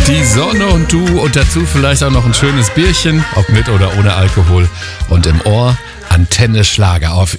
Die Sonne und du und dazu vielleicht auch noch ein schönes Bierchen, ob mit oder ohne Alkohol. Und im Ohr Antenne Schlager auf.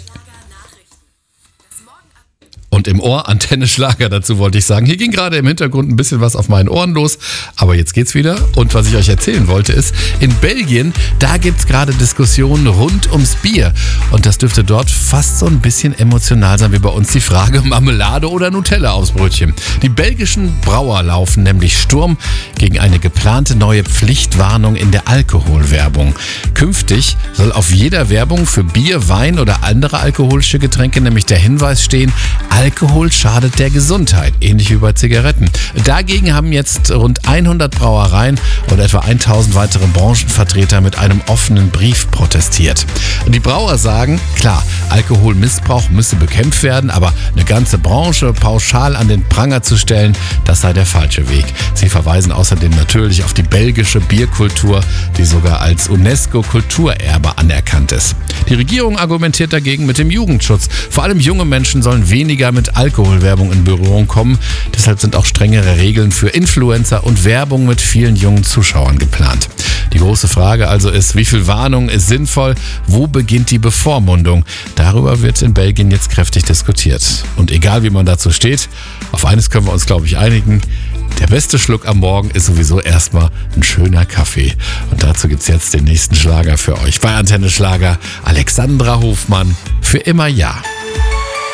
Und im Ohr Antenne Schlager, dazu wollte ich sagen. Hier ging gerade im Hintergrund ein bisschen was auf meinen Ohren los, aber jetzt geht's wieder. Und was ich euch erzählen wollte ist, in Belgien, da gibt's gerade Diskussionen rund ums Bier. Und das dürfte dort fast so ein bisschen emotional sein wie bei uns die Frage Marmelade oder Nutella aufs Brötchen. Die belgischen Brauer laufen nämlich Sturm gegen eine geplante neue Pflichtwarnung in der Alkoholwerbung. Künftig soll auf jeder Werbung für Bier, Wein oder andere alkoholische Getränke nämlich der Hinweis stehen, Alkohol schadet der Gesundheit, ähnlich wie bei Zigaretten. Dagegen haben jetzt rund 100 Brauereien und etwa 1000 weitere Branchenvertreter mit einem offenen Brief protestiert. Die Brauer sagen, klar, Alkoholmissbrauch müsse bekämpft werden, aber eine ganze Branche pauschal an den Pranger zu stellen, das sei der falsche Weg. Sie verweisen außerdem natürlich auf die belgische Bierkultur, die sogar als UNESCO-Kulturerbe anerkannt ist. Die Regierung argumentiert dagegen mit dem Jugendschutz. Vor allem junge Menschen sollen weniger mit Alkoholwerbung in Berührung kommen. Deshalb sind auch strengere Regeln für Influencer und Werbung mit vielen jungen Zuschauern geplant. Die große Frage also ist, wie viel Warnung ist sinnvoll? Wo beginnt die Bevormundung? Darüber wird in Belgien jetzt kräftig diskutiert. Und egal wie man dazu steht, auf eines können wir uns, glaube ich, einigen. Der beste Schluck am Morgen ist sowieso erstmal ein schöner Kaffee. Und dazu gibt's jetzt den nächsten Schlager für euch. Bei Antenne Schlager Alexandra Hofmann, für immer ja.